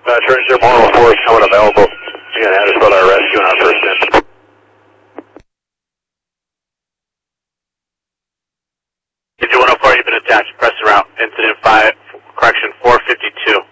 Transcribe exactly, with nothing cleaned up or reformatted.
Uh, Trencher Moral four is coming available. You got Andersville our rescue on first in. Engine one oh four, you've been attached. Press around. Incident five, correction four fifty-two.